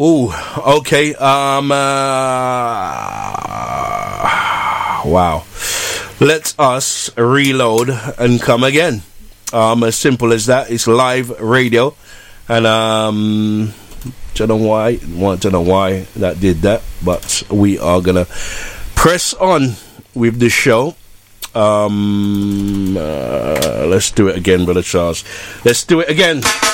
Ooh, okay. Wow. Let us reload and come again. As simple as that. It's live radio, and don't know why that did that, but we are gonna press on with the show. Let's do it again, Brother Charles. Let's do it again.